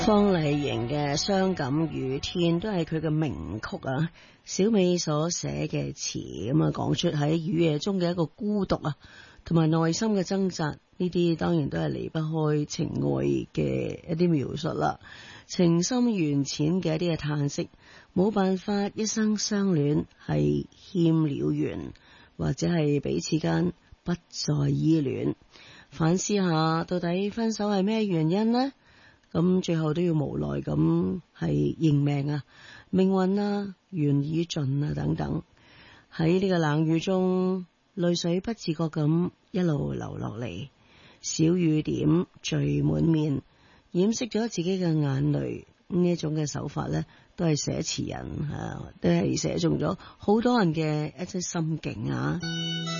方麗瑩嘅傷感雨天都係佢嘅名曲啊，小美所寫嘅詞咁啊，講出喺雨夜中嘅一個孤獨啊，同埋內心嘅掙扎，呢啲當然都係離不開情愛嘅一啲描述啦，情深緣淺嘅一啲嘅嘆息，冇辦法一生相戀係欠了緣，或者係彼此間不再依戀，反思下到底分手係咩原因呢？咁最後都要無奈咁係認命啊，命運啊，緣已盡啊等等。喺呢個冷雨中，淚水不自覺咁一路流落嚟，小雨點聚滿面，掩飾咗自己嘅眼淚。呢一種嘅手法呢，都係寫詞人都係寫中咗好多人嘅一啲心境啊。